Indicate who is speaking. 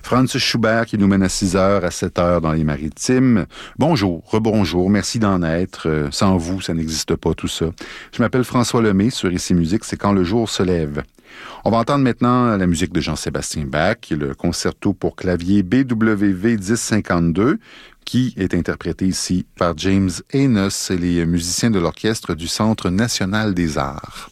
Speaker 1: Franz Schubert qui nous mène à 6h, à 7h dans les Maritimes. Bonjour, rebonjour, merci d'en être. Sans vous, ça n'existe pas tout ça. Je m'appelle François Lemay, sur Ici Musique, c'est Quand le jour se lève. On va entendre maintenant la musique de Jean-Sébastien Bach, qui est le concerto pour clavier BWV 1052, qui est interprété ici par James Enos et les musiciens de l'orchestre du Centre national des arts.